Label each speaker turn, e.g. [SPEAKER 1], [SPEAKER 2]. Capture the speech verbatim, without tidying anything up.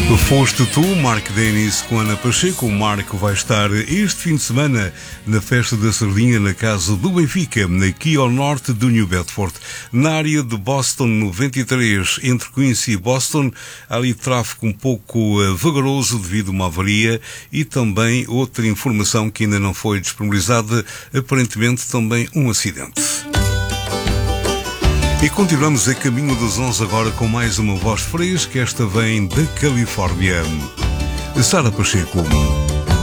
[SPEAKER 1] Foste tu, Mark Dennis, com Ana Pacheco. O Marco vai estar este fim de semana na Festa da Sardinha na casa do Benfica, aqui ao norte do New Bedford, na área de Boston noventa e três, entre Quincy e Boston. Há ali tráfego um pouco uh, vagaroso devido a uma avaria e também outra informação que ainda não foi disponibilizada, aparentemente também um acidente. E continuamos a caminho dos onze agora com mais uma voz fresca. Esta vem da Califórnia. Sara Pacheco.